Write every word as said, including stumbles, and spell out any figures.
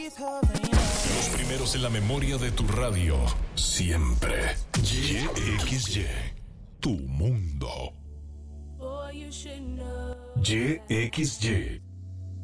Los primeros en la memoria de tu radio, siempre. Y X Y, tu mundo. Y X Y,